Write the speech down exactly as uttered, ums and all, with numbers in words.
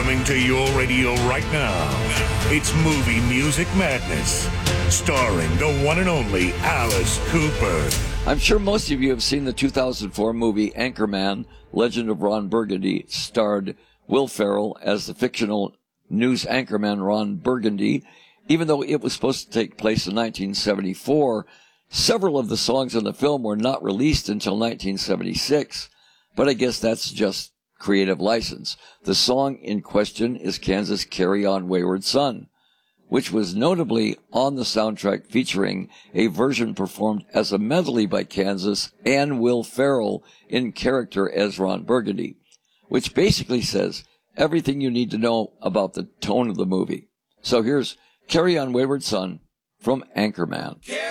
Coming to your radio right now, it's Movie Music Madness, starring the one and only Alice Cooper. I'm sure most of you have seen the two thousand four movie Anchorman, Legend of Ron Burgundy, starred Will Ferrell as the fictional news anchorman Ron Burgundy. Even though it was supposed to take place in nineteen seventy-four, several of the songs in the film were not released until nineteen seventy-six, but I guess that's just creative license. The song in question is Kansas' Carry On Wayward Son, which was notably on the soundtrack featuring a version performed as a medley by Kansas and Will Ferrell in character as Ron Burgundy, which basically says everything you need to know about the tone of the movie. So here's Carry On Wayward Son from Anchorman.